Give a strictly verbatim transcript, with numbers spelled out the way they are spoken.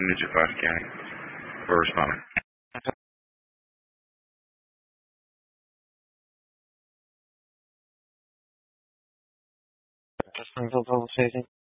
Midget Foster County for responding. Springfield Public Safety.